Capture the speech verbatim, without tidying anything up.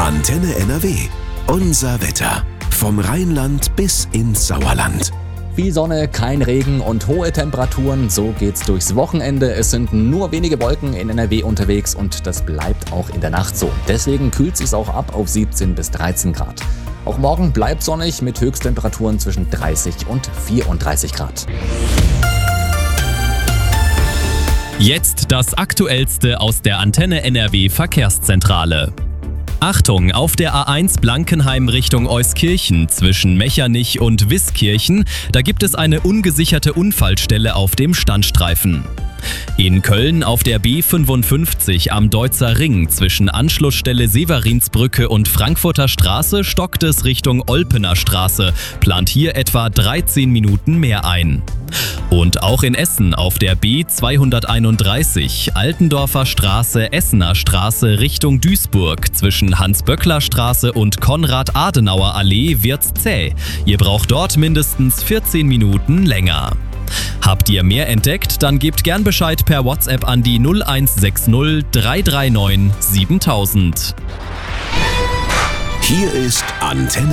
Antenne N R W. Unser Wetter. Vom Rheinland bis ins Sauerland. Viel Sonne, kein Regen und hohe Temperaturen. So geht's durchs Wochenende. Es sind nur wenige Wolken in N R W unterwegs und das bleibt auch in der Nacht so. Deswegen kühlt sich's auch ab auf siebzehn bis dreizehn Grad. Auch morgen bleibt sonnig mit Höchsttemperaturen zwischen dreißig und vierunddreißig Grad. Jetzt das Aktuellste aus der Antenne N R W Verkehrszentrale. Achtung, auf der A eins Blankenheim Richtung Euskirchen zwischen Mechernich und Wiskirchen, da gibt es eine ungesicherte Unfallstelle auf dem Standstreifen. In Köln auf der B fünfundfünfzig am Deutzer Ring zwischen Anschlussstelle Severinsbrücke und Frankfurter Straße stockt es Richtung Olpener Straße, plant hier etwa dreizehn Minuten mehr ein. Und auch in Essen auf der B zweihunderteinunddreißig Altendorfer Straße, Essener Straße Richtung Duisburg zwischen Hans-Böckler-Straße und Konrad-Adenauer-Allee wird's zäh. Ihr braucht dort mindestens vierzehn Minuten länger. Habt ihr mehr entdeckt? Dann gebt gern Bescheid per WhatsApp an die null eins sechs null drei drei neun siebentausend. Hier ist Antenne